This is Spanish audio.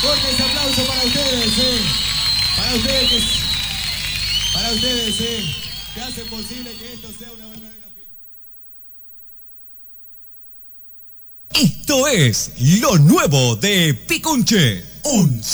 Fuerte ese aplauso para ustedes, para ustedes, que hacen posible que esto sea una verdadera fiesta. Esto es lo nuevo de Picunche. Un